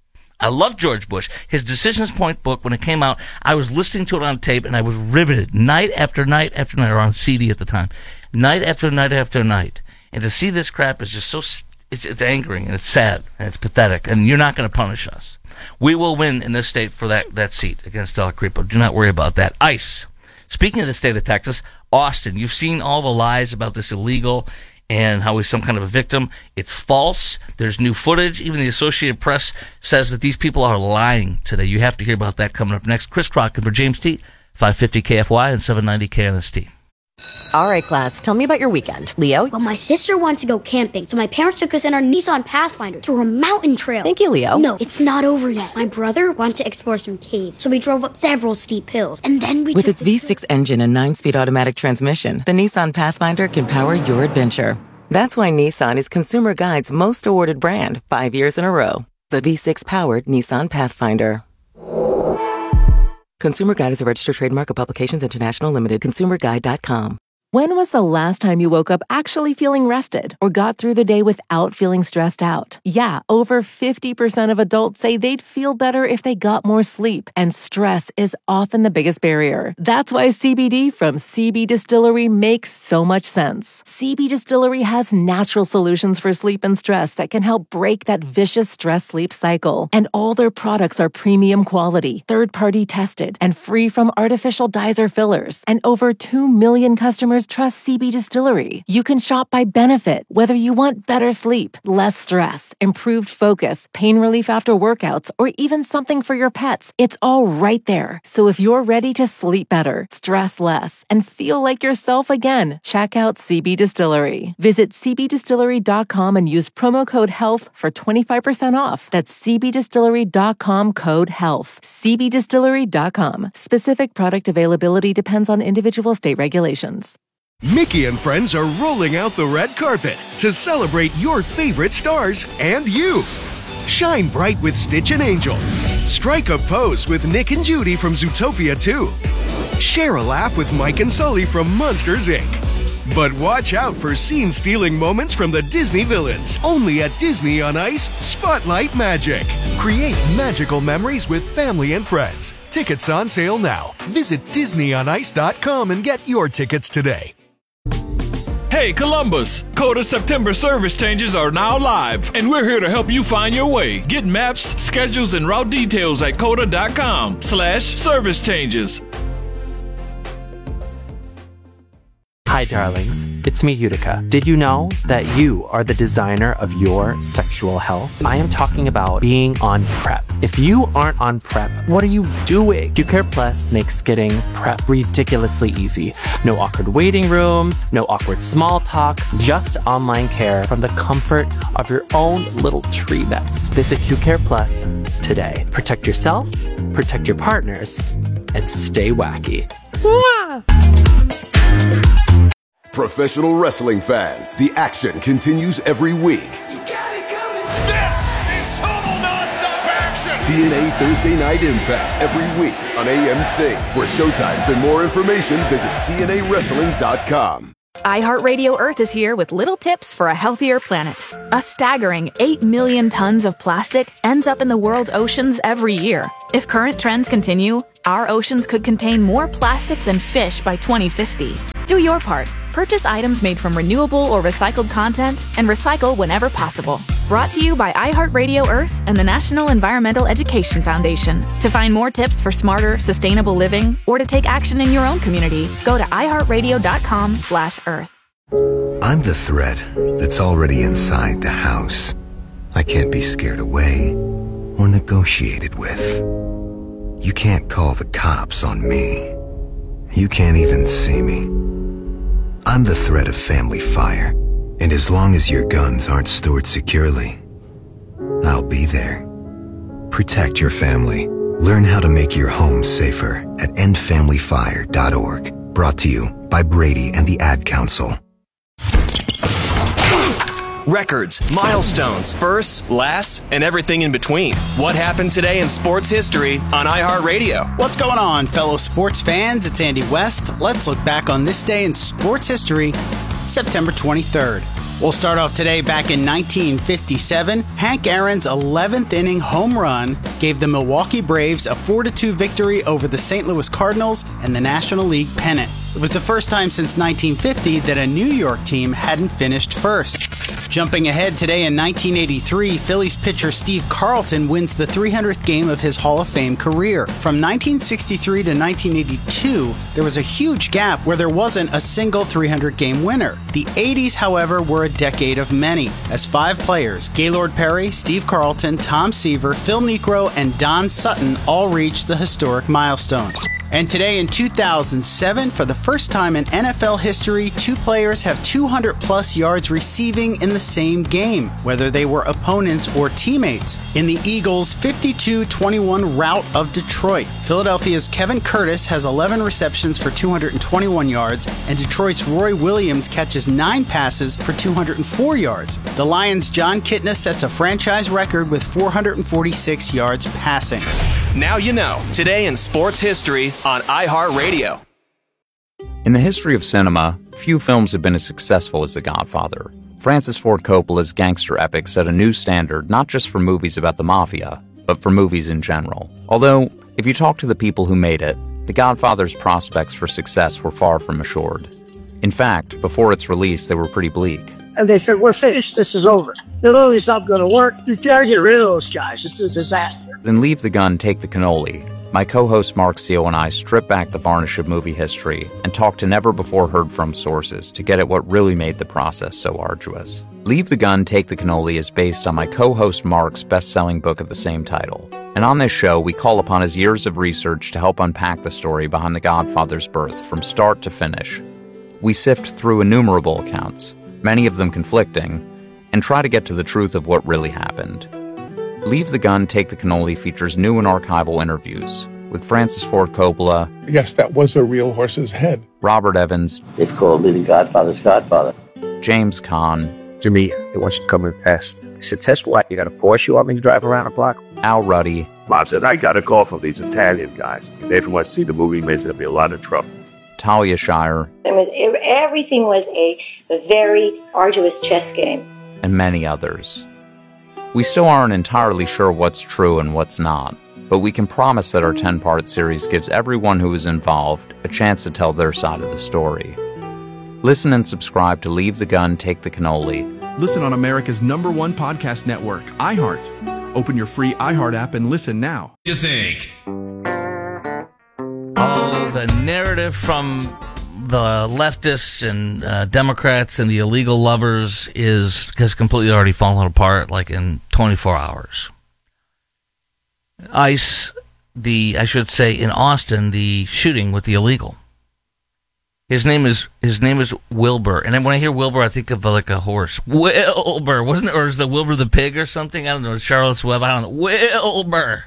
I love George Bush. His Decisions Point book, when it came out, I was listening to it on tape, and I was riveted night after night after night, or on C D at the time, night after night after night. And to see this crap is just so, it's, it's angering, and it's sad, and it's pathetic, and you're not going to punish us. We will win in this state for that, that seat against Del Creepo. Do not worry about that. ICE. Speaking of the state of Texas, Austin, you've seen all the lies about this illegal and how he's some kind of a victim. It's false. There's new footage. Even the Associated Press says that these people are lying today. You have to hear about that coming up next. Chris Crockett for James T, five fifty K F Y and seven ninety K N S T. All right, class, tell me about your weekend. Leo? Well, my sister wants to go camping, so my parents took us in our Nissan Pathfinder to a mountain trail. Thank you, Leo. No, it's not over yet. My brother wanted to explore some caves, so we drove up several steep hills, and then we With its V six engine and nine-speed automatic transmission, the Nissan Pathfinder can power your adventure. That's why Nissan is Consumer Guide's most awarded brand, five years in a row. The V six-powered Nissan Pathfinder. Consumer Guide is a registered trademark of Publications International Limited. consumer guide dot com. When was the last time you woke up actually feeling rested or got through the day without feeling stressed out? Yeah, over fifty percent of adults say they'd feel better if they got more sleep, and stress is often the biggest barrier. That's why C B D from C B Distillery makes so much sense. C B Distillery has natural solutions for sleep and stress that can help break that vicious stress-sleep cycle. And all their products are premium quality, third-party tested, and free from artificial dyes or fillers. And over two million customers trust C B Distillery. You can shop by benefit, whether you want better sleep, less stress, improved focus, pain relief after workouts, or even something for your pets. It's all right there. So if you're ready to sleep better, stress less, and feel like yourself again, check out C B Distillery. Visit c b distillery dot com and use promo code HEALTH for twenty-five percent off. That's c b distillery dot com code HEALTH. c b distillery dot com. Specific product availability depends on individual state regulations. Mickey and friends are rolling out the red carpet to celebrate your favorite stars and you. Shine bright with Stitch and Angel. Strike a pose with Nick and Judy from Zootopia two. Share a laugh with Mike and Sully from Monsters, Incorporated. But watch out for scene-stealing moments from the Disney villains. Only at Disney on Ice, Spotlight Magic. Create magical memories with family and friends. Tickets on sale now. Visit disney on ice dot com and get your tickets today. Hey Columbus, Coda September service changes are now live, and we're here to help you find your way. Get maps, schedules, and route details at coda dot com slash service changes. Hi darlings, it's me Utica. Did you know that you are the designer of your sexual health? I am talking about being on PrEP. If you aren't on PrEP, what are you doing? QCare Plus makes getting PrEP ridiculously easy. No awkward waiting rooms, no awkward small talk, just online care from the comfort of your own little tree nest. Visit QCare Plus today. Protect yourself, protect your partners, and stay wacky. Mwah! Professional wrestling fans, the action continues every week. This is total non-stop action. T N A Thursday Night Impact every week on A M C. For showtimes and more information, visit T N A wrestling dot com. iHeartRadio Earth is here with little tips for a healthier planet. A staggering eight million tons of plastic ends up in the world's oceans every year. If current trends continue, our oceans could contain more plastic than fish by twenty fifty. Do your part. Purchase items made from renewable or recycled content and recycle whenever possible. Brought to you by iHeartRadio Earth and the National Environmental Education Foundation. To find more tips for smarter, sustainable living or to take action in your own community, go to iHeartRadio.com slash Earth. I'm the threat that's already inside the house. I can't be scared away or negotiated with. You can't call the cops on me. You can't even see me. I'm the threat of family fire, and as long as your guns aren't stored securely, I'll be there. Protect your family. Learn how to make your home safer at end family fire dot org. Brought to you by Brady and the Ad Council. Records, milestones, firsts, lasts, and everything in between. What happened today in sports history on iHeartRadio? What's going on, fellow sports fans? It's Andy West. Let's look back on this day in sports history, September twenty-third. We'll start off today back in nineteen fifty-seven. Hank Aaron's eleventh inning home run gave the Milwaukee Braves a four to two victory over the Saint Louis Cardinals and the National League pennant. It was the first time since nineteen fifty that a New York team hadn't finished first. Jumping ahead today in nineteen eighty-three, Phillies pitcher Steve Carlton wins the three hundredth game of his Hall of Fame career. From nineteen sixty-three to nineteen eighty-two, there was a huge gap where there wasn't a single three hundred game winner. The eighties, however, were a decade of many, as five players, Gaylord Perry, Steve Carlton, Tom Seaver, Phil Niekro, and Don Sutton, all reached the historic milestone. And today in two thousand seven, for the first time in N F L history, two players have two hundred plus yards receiving in the same game, whether they were opponents or teammates. In the Eagles' fifty-two twenty-one rout of Detroit, Philadelphia's Kevin Curtis has eleven receptions for two hundred twenty-one yards, and Detroit's Roy Williams catches nine passes for two hundred four yards. The Lions' John Kitna sets a franchise record with four hundred forty-six yards passing. Now you know, today in sports history on iHeartRadio. In the history of cinema, few films have been as successful as The Godfather. Francis Ford Coppola's gangster epic set a new standard not just for movies about the mafia, but for movies in general. Although, if you talk to the people who made it, The Godfather's prospects for success were far from assured. In fact, before its release, they were pretty bleak. And they said, we're finished, this is over. The movie's not going to work. You gotta get rid of those guys. It's a disaster. Then Leave the Gun, Take the Cannoli. My co-host Mark Seal and I strip back the varnish of movie history and talk to never-before-heard-from sources to get at what really made the process so arduous. Leave the Gun, Take the Cannoli is based on my co-host Mark's best-selling book of the same title. And on this show, we call upon his years of research to help unpack the story behind The Godfather's birth from start to finish. We sift through innumerable accounts, many of them conflicting, and try to get to the truth of what really happened. Leave the Gun, Take the Cannoli features new and archival interviews with Francis Ford Coppola. Yes, that was a real horse's head. Robert Evans. It's called The Godfather's Godfather. James Caan. To me, they want you to come and test. I said, test what? You got a Porsche you want me to drive around the block? Al Ruddy. Mom said, I got a call from these Italian guys. If they want to see the movie, there's going to be a lot of trouble. Talia Shire. It was, everything was a, a very arduous chess game. And many others. We still aren't entirely sure what's true and what's not, but we can promise that our ten-part series gives everyone who is involved a chance to tell their side of the story. Listen and subscribe to Leave the Gun, Take the Cannoli. Listen on America's number one podcast network, iHeart. Open your free iHeart app and listen now. You think? Oh, the narrative from the leftists and uh, Democrats and the illegal lovers is has completely already fallen apart, like in twenty-four hours. ICE, the I should say in Austin, the shooting with the illegal. His name is his name is Wilbur, and then when I hear Wilbur, I think of like a horse. Wilbur, wasn't it? Or is the Wilbur the pig or something? I don't know. Charlotte's Web. I don't know. Wilbur,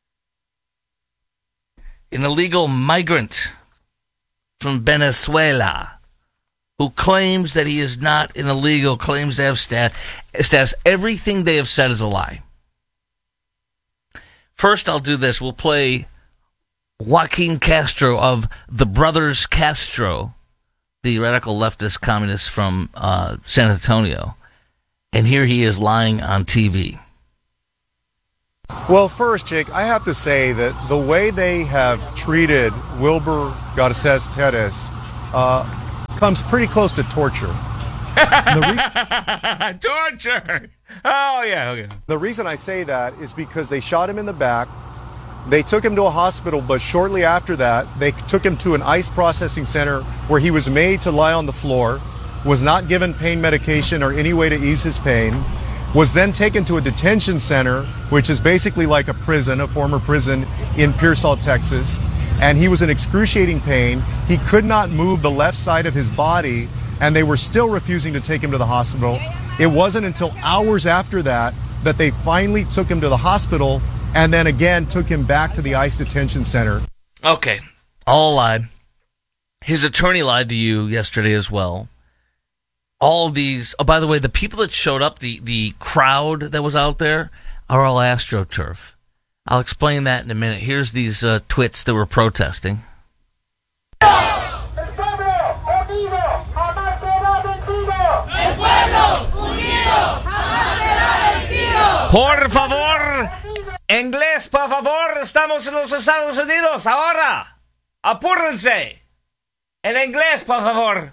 an illegal migrant from Venezuela, who claims that he is not an illegal, claims to have stat- status. Everything they have said is a lie. First, I'll do this. We'll play Joaquin Castro of the Brothers Castro, the radical leftist communist from uh, San Antonio. And here he is lying on T V. Well, first, Jake, I have to say that the way they have treated Wilber Garces Perez uh, comes pretty close to torture. Re- torture! Oh, yeah, okay. The reason I say that is because they shot him in the back. They took him to a hospital, but shortly after that, they took him to an ICE processing center where he was made to lie on the floor, was not given pain medication or any way to ease his pain, was then taken to a detention center, which is basically like a prison, a former prison in Pearsall, Texas, and he was in excruciating pain. He could not move the left side of his body, and they were still refusing to take him to the hospital. It wasn't until hours after that that they finally took him to the hospital and then again took him back to the ICE detention center. Okay, all lied. His attorney lied to you yesterday as well. All these, oh, by the way, the people that showed up, the, the crowd that was out there, are all AstroTurf. I'll explain that in a minute. Here's these uh, twits that were protesting. Por favor, inglés, por favor, estamos en los Estados Unidos, ahora. Apúrense. El inglés, por favor.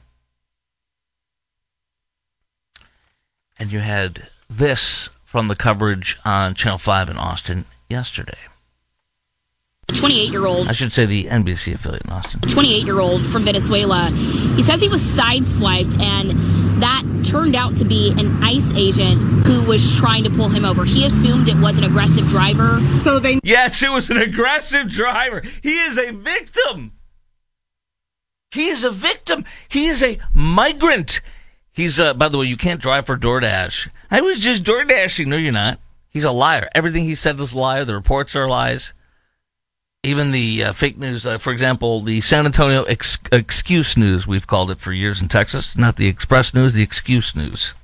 And you had this from the coverage on Channel five in Austin yesterday. twenty-eight-year-old. I should say the N B C affiliate in Austin. twenty-eight-year-old from Venezuela. He says he was sideswiped, and that turned out to be an ICE agent who was trying to pull him over. He assumed it was an aggressive driver. So they Yes, it was an aggressive driver. He is a victim. He is a victim. He is a migrant. He's, uh, by the way, you can't drive for DoorDash. I was just DoorDashing. No, you're not. He's a liar. Everything he said was a liar. The reports are lies. Even the uh, fake news, uh, for example, the San Antonio ex- excuse news, we've called it for years in Texas. Not the Express News, the excuse news.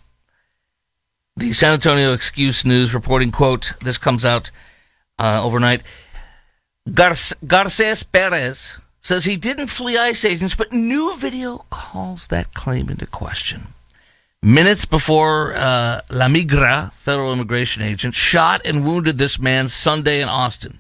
The San Antonio excuse news reporting, quote, this comes out uh, overnight. Gar- Garces Perez says he didn't flee ICE agents, but new video calls that claim into question. Minutes before uh, La Migra, federal immigration agent, shot and wounded this man Sunday in Austin.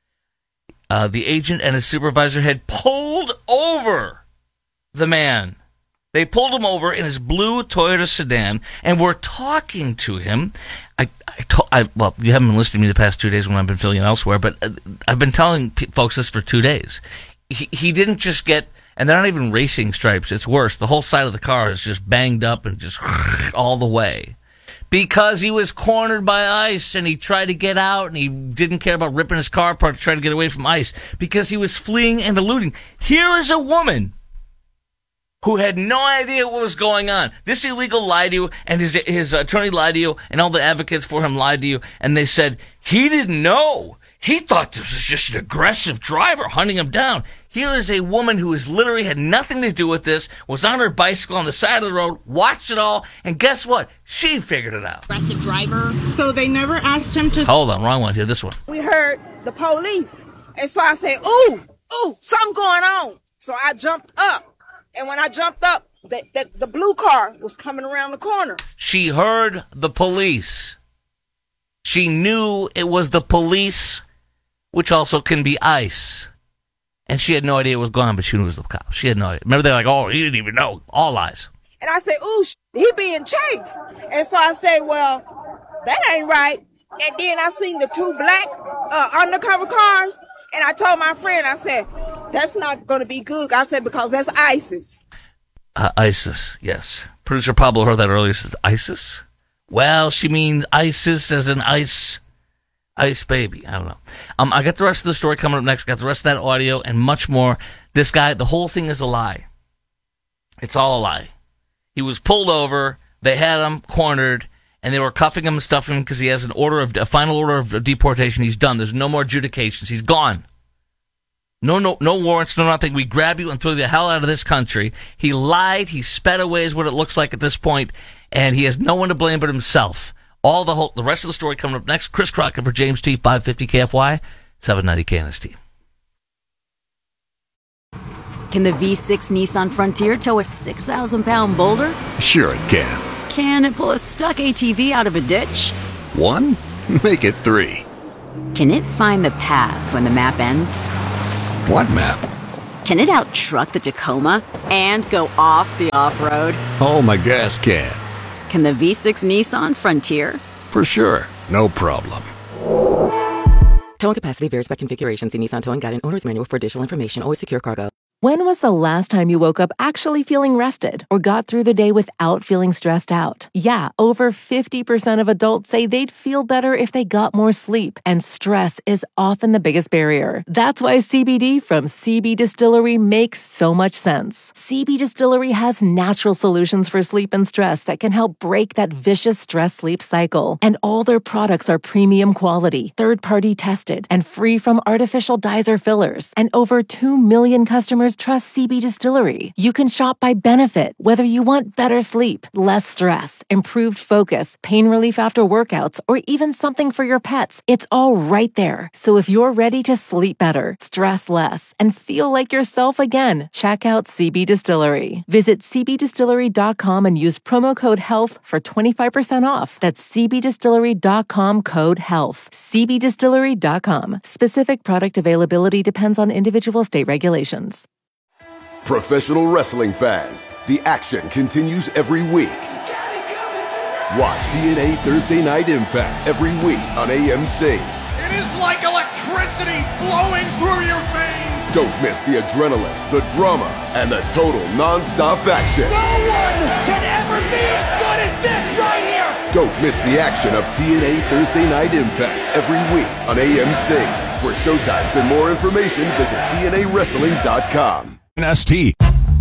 Uh, the agent and his supervisor had pulled over the man. They pulled him over in his blue Toyota sedan and were talking to him. I, I, to, I well, you haven't been listening to me the past two days when I've been filling in elsewhere, but uh, I've been telling p- folks this for two days. He, he didn't just get, and they're not even racing stripes. It's worse. The whole side of the car is just banged up and just all the way. Because he was cornered by ICE and he tried to get out and he didn't care about ripping his car apart to try to get away from ICE. Because he was fleeing and eluding. Here is a woman who had no idea what was going on. This illegal lied to you, and his his attorney lied to you, and all the advocates for him lied to you, and they said he didn't know. He thought this was just an aggressive driver hunting him down. Here is a woman who has literally had nothing to do with this, was on her bicycle on the side of the road, watched it all, and guess what? She figured it out. Aggressive driver. So they never asked him to... Hold on, wrong one here, this one. We heard the police, and so I said, ooh, ooh, something going on. So I jumped up, and when I jumped up, the, the, the blue car was coming around the corner. She heard the police. She knew it was the police, which also can be ICE. And she had no idea what was going on, but she knew it was the cops. She had no idea. Remember, they're like, oh, he didn't even know. All lies. And I said, ooh, sh- he being chased. And so I said, well, that ain't right. And then I seen the two black uh, undercover cars. And I told my friend, I said, that's not going to be good. I said, because that's ISIS. Uh, ISIS, yes. Producer Pablo heard that earlier. Says, ISIS? Well, she means ISIS as an ice... Ice Baby. I don't know. Um, I got the rest of the story coming up next. Got the rest of that audio and much more. This guy, the whole thing is a lie. It's all a lie. He was pulled over. They had him cornered, and they were cuffing him and stuffing him because he has an order of a final order of deportation. He's done. There's no more adjudications. He's gone. No, no, no warrants, no nothing. We grab you and throw the hell out of this country. He lied. He sped away is what it looks like at this point, and he has no one to blame but himself. All the whole, the rest of the story coming up next. Chris Crockett for James T, five fifty K F Y, seven ninety K N S T. Can the V six Nissan Frontier tow a six thousand pound boulder? Sure it can. Can it pull a stuck A T V out of a ditch? One? Make it three. Can it find the path when the map ends? What map? Can it out-truck the Tacoma and go off the off-road? Oh, my gas can. Can the V six Nissan Frontier? For sure. No problem. Towing capacity varies by configuration. See Nissan Towing Guide and Owner's Manual for additional information. Always secure cargo. When was the last time you woke up actually feeling rested or got through the day without feeling stressed out? Yeah, over fifty percent of adults say they'd feel better if they got more sleep, and stress is often the biggest barrier. That's why C B D from C B Distillery makes so much sense. C B Distillery has natural solutions for sleep and stress that can help break that vicious stress-sleep cycle. And all their products are premium quality, third-party tested, and free from artificial dyes or fillers. And over two million customers trust C B Distillery. You can shop by benefit, whether you want better sleep, less stress, improved focus, pain relief after workouts, or even something for your pets. It's all right there. So if you're ready to sleep better, stress less, and feel like yourself again, check out C B Distillery. Visit c b distillery dot com and use promo code HEALTH for twenty-five percent off. That's c b distillery dot com code HEALTH. c b distillery dot com. Specific product availability depends on individual state regulations. Professional wrestling fans, the action continues every week. Watch T N A Thursday Night Impact every week on A M C. It is like electricity flowing through your veins. Don't miss the adrenaline, the drama, and the total non-stop action. No one can ever be as good as this right here. Don't miss the action of T N A Thursday Night Impact every week on A M C. For showtimes and more information, visit T N A wrestling dot com. N S T.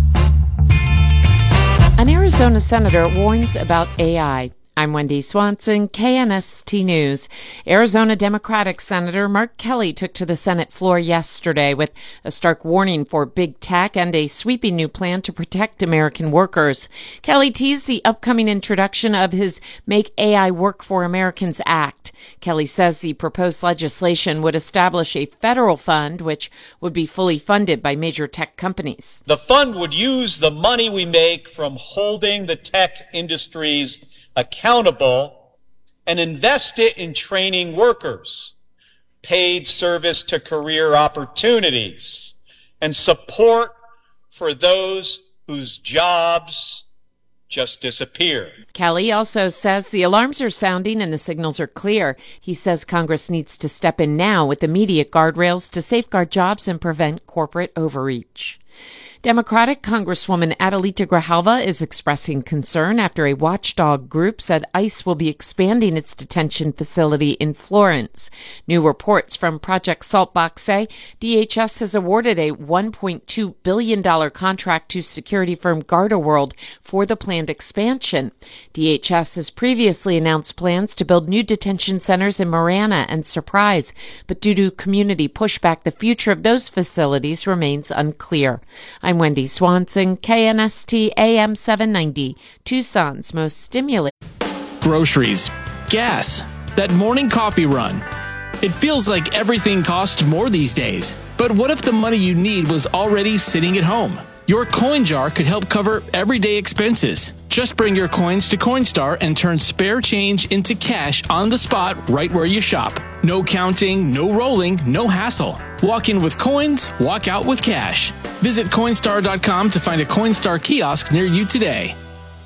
An Arizona senator warns about A I. I'm Wendy Swanson, K N S T News. Arizona Democratic Senator Mark Kelly took to the Senate floor yesterday with a stark warning for big tech and a sweeping new plan to protect American workers. Kelly teased the upcoming introduction of his Make A I Work for Americans Act. Kelly says the proposed legislation would establish a federal fund which would be fully funded by major tech companies. The fund would use the money we make from holding the tech industries accountable and invest it in training workers, paid service to career opportunities, and support for those whose jobs just disappear. Kelly also says the alarms are sounding and the signals are clear. He says Congress needs to step in now with immediate guardrails to safeguard jobs and prevent corporate overreach. Democratic Congresswoman Adelita Grijalva is expressing concern after a watchdog group said ICE will be expanding its detention facility in Florence. New reports from Project Saltbox say D H S has awarded a one point two billion dollars contract to security firm GardaWorld for the planned expansion. D H S has previously announced plans to build new detention centers in Marana and Surprise, but due to community pushback, the future of those facilities remains unclear. I'm Wendy Swanson, K N S T A M seven ninety, Tucson's most stimulating. Groceries, gas, that morning coffee run. It feels like everything costs more these days. But what if the money you need was already sitting at home? Your coin jar could help cover everyday expenses. Just bring your coins to Coinstar and turn spare change into cash on the spot right where you shop. No counting, no rolling, no hassle. Walk in with coins, walk out with cash. Visit Coinstar dot com to find a Coinstar kiosk near you today.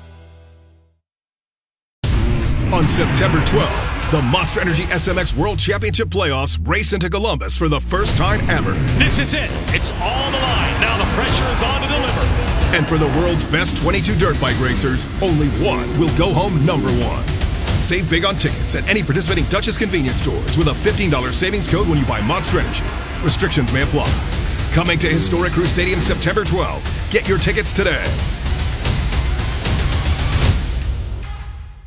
On September twelfth, the Monster Energy S M X World Championship Playoffs race into Columbus for the first time ever. This is it. It's all on the line. Now the pressure is on to deliver. And for the world's best twenty-two dirt bike racers, only one will go home number one. Save big on tickets at any participating Duchess convenience stores with a fifteen dollars savings code when you buy Monster Energy. Restrictions may apply. Coming to Historic Crew Stadium September twelfth. Get your tickets today.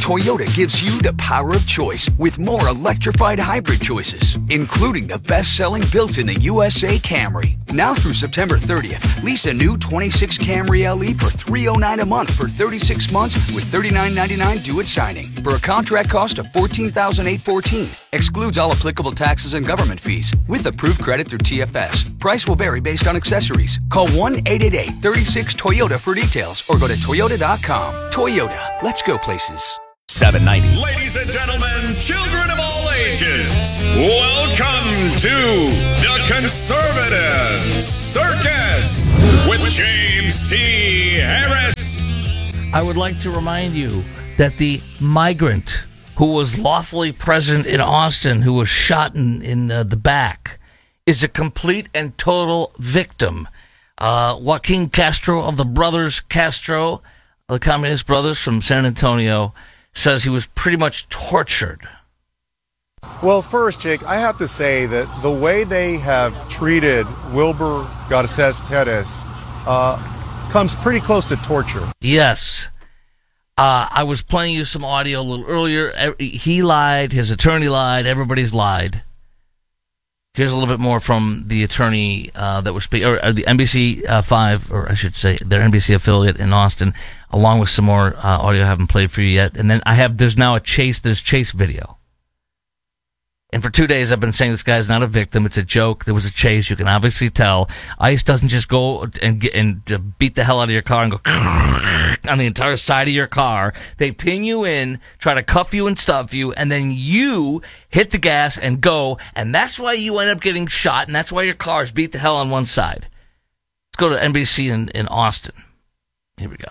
Toyota gives you the power of choice with more electrified hybrid choices, including the best-selling built-in the U S A Camry. Now through September thirtieth, lease a new twenty-six Camry L E for three hundred nine dollars a month for thirty-six months with thirty-nine ninety-nine due at signing for a contract cost of fourteen thousand eight hundred fourteen dollars. Excludes all applicable taxes and government fees with approved credit through T F S. Price will vary based on accessories. Call one eight eight eight, three six, Toyota for details or go to toyota dot com. Toyota, let's go places. seven ninety. Ladies and gentlemen, children of all ages, welcome to the Conservative Circus with James T. Harris. I would like to remind you that the migrant who was lawfully present in Austin, who was shot in, in uh, the back, is a complete and total victim. Uh, Joaquin Castro of the Brothers Castro, the Communist Brothers from San Antonio, says he was pretty much tortured. Well, first, Jake, I have to say that the way they have treated Wilber Garces Perez uh, comes pretty close to torture. Yes. Uh, I was playing you some audio a little earlier. He lied. His attorney lied. Everybody's lied. Here's a little bit more from the attorney uh, that was speaking, or, or the N B C uh, five, or I should say their N B C affiliate in Austin, along with some more uh, audio I haven't played for you yet. And then I have, there's now a chase, there's chase video. And for two days I've been saying this guy's not a victim, it's a joke, there was a chase, you can obviously tell. ICE doesn't just go and get, and uh, beat the hell out of your car and go on the entire side of your car. They pin you in, try to cuff you and stuff you, and then you hit the gas and go, and that's why you end up getting shot, and that's why your car's beat the hell on one side. Let's go to N B C in, in Austin. Here we go.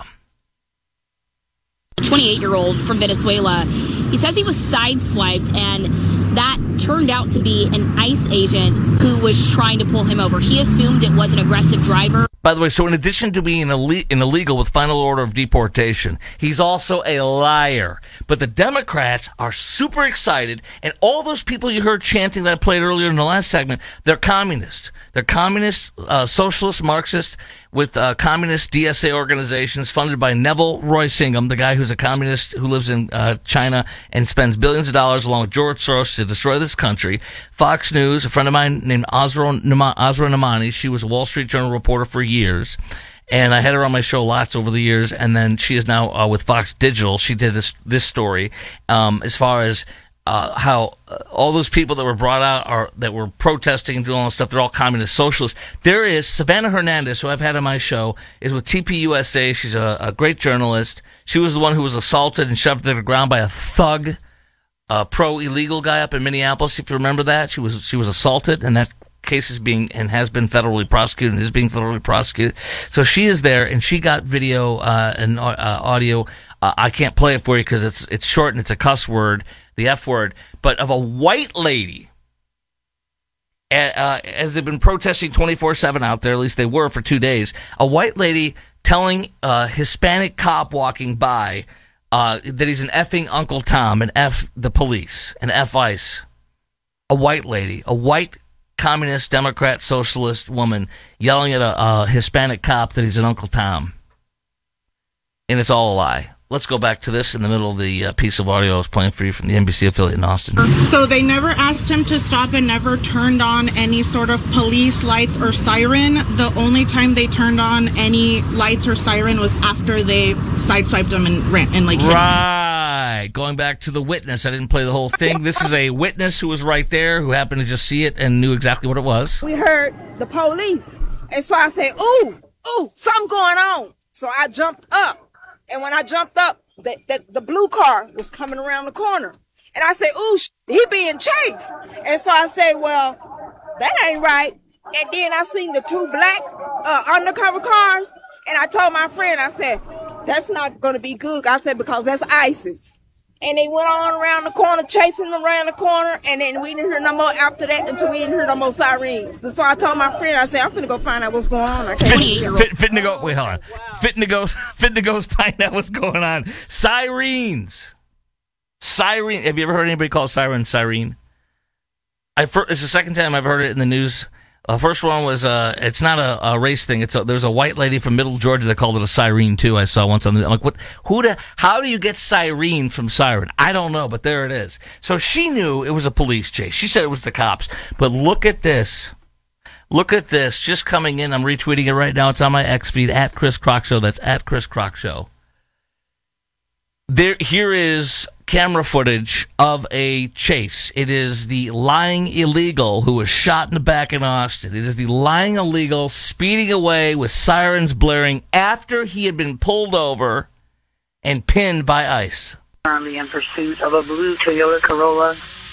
A twenty-eight-year-old from Venezuela, he says he was sideswiped, and that turned out to be an ICE agent who was trying to pull him over. He assumed it was an aggressive driver. By the way, so in addition to being an illegal with final order of deportation, he's also a liar. But the Democrats are super excited, and all those people you heard chanting that I played earlier in the last segment, they're communist. They're communist, uh, socialist, Marxist, with uh, communist D S A organizations funded by Neville Roy Singham, the guy who's a communist who lives in uh, China and spends billions of dollars along with George Soros to destroy this country. Fox News, a friend of mine named Azra Namani, she was a Wall Street Journal reporter for years, and I had her on my show lots over the years, and then she is now uh, with Fox Digital. She did this, this story um, as far as Uh, how uh, all those people that were brought out are that were protesting and doing all this stuff, they're all communist socialists. There is Savannah Hernandez, who I've had on my show, is with T P U S A. She's a, a great journalist. She was the one who was assaulted and shoved to the ground by a thug, a pro-illegal guy up in Minneapolis, if you remember that. She was she was assaulted, and that case is being and has been federally prosecuted and is being federally prosecuted. So she is there, and she got video uh, and uh, audio. Uh, I can't play it for you because it's it's short and it's a cuss word, the F word, but of a white lady, uh, as they've been protesting twenty-four seven out there, at least they were for two days, a white lady telling a Hispanic cop walking by uh, that he's an effing Uncle Tom, and F the police, and F ICE. A white lady, a white communist, Democrat, socialist woman yelling at a, a Hispanic cop that he's an Uncle Tom. And it's all a lie. Let's go back to this in the middle of the uh, piece of audio I was playing for you from the N B C affiliate in Austin. So they never asked him to stop and never turned on any sort of police lights or siren. The only time they turned on any lights or siren was after they sideswiped him and ran and like hit him. Right. Going back to the witness. I didn't play the whole thing. This is a witness who was right there, who happened to just see it and knew exactly what it was. We heard the police. And so I said, ooh, ooh, something going on. So I jumped up. And when I jumped up, the, the, the blue car was coming around the corner. And I said, ooh, sh- he being chased. And so I said, well, that ain't right. And then I seen the two black uh, undercover cars. And I told my friend, I said, that's not going to be good. I said, because that's ISIS. And they went on around the corner, chasing them around the corner. And then we didn't hear no more after that until we didn't hear no more sirens. So I told my friend, I said, I'm finna go find out what's going on. I can't fit, fit, fitting to go, wait, hold on. Wow. Fitting to go, fitting to go find out what's going on. Sirens. Siren. Have you ever heard anybody call siren siren? I, it's the second time I've heard it in the news Uh, first one was, uh, it's not a, a race thing. It's a, there's a white lady from Middle Georgia that called it a siren too. I saw once on the, I'm like, what, who the, how do you get siren from siren? I don't know, but there it is. So she knew it was a police chase. She said it was the cops. But look at this. Look at this. Just coming in. I'm retweeting it right now. It's on my X feed at Chris Crock Show. That's at Chris Crock Show. There, here is camera footage of a chase. It is the lying illegal who was shot in the back in Austin. It is the lying illegal speeding away with sirens blaring after he had been pulled over and pinned by ICE. Currently in pursuit of a blue Toyota Corolla